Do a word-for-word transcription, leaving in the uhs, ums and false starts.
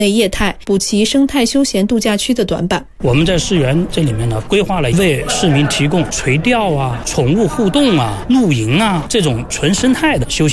业态，补齐生态休闲度假区的短板。 我们在世园这里面呢，规划了为市民提供垂钓啊、宠物互动啊、露营啊这种纯生态的休闲